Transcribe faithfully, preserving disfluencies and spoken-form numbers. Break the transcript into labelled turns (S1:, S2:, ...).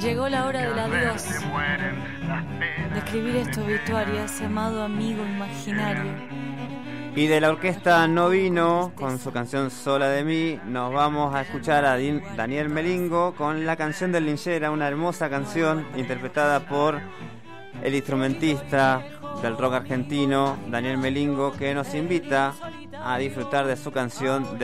S1: Llegó la hora del adiós, de escribir este obituario a ese amado amigo imaginario.
S2: Y de la orquesta No Vino, con su canción Sola de mí, nos vamos a escuchar a Din- Daniel Melingo con la canción del Linchera, una hermosa canción interpretada por el instrumentista del rock argentino, Daniel Melingo, que nos invita a disfrutar de su canción